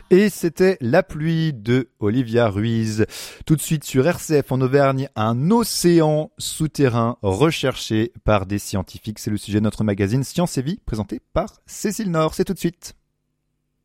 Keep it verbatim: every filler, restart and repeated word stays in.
Et c'était La pluie de Olivia Ruiz. Tout de suite sur R C F en Auvergne, un océan souterrain recherché par des scientifiques. C'est le sujet de notre magazine Science et Vie, présenté par Cécile Nord. C'est tout de suite.